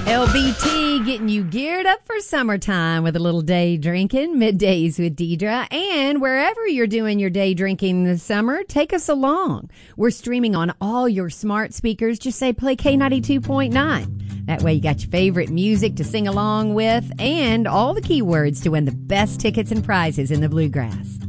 LBT getting you geared up for summertime with a little day drinking, middays with Deidre. And wherever you're doing your day drinking this summer, take us along. We're streaming on all your smart speakers. Just say play K92.9. That way you got your favorite music to sing along with and all the keywords to win the best tickets and prizes in the bluegrass.